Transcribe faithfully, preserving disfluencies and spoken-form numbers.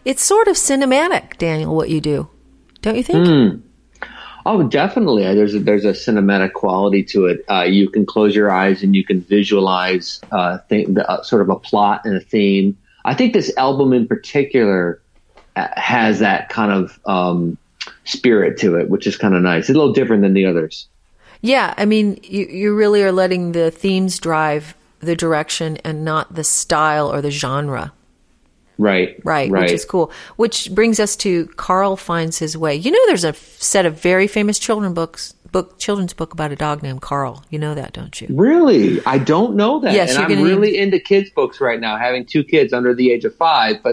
it's sort of cinematic, Daniel, what you do. Don't you think? Mm. Oh, definitely. There's a, there's a cinematic quality to it. Uh, you can close your eyes and you can visualize uh, th- the, uh, sort of a plot and a theme. I think this album in particular has that kind of um, spirit to it, which is kind of nice. It's a little different than the others. Yeah, I mean, you, you really are letting the themes drive the direction and not the style or the genre. Right, right. Right, which is cool. Which brings us to Carl Finds His Way. You know there's a f- set of very famous children books, book children's book about a dog named Carl. You know that, don't you? Really? I don't know that. Yes, and you're I'm really need... into kids' books right now, having two kids under the age of five. But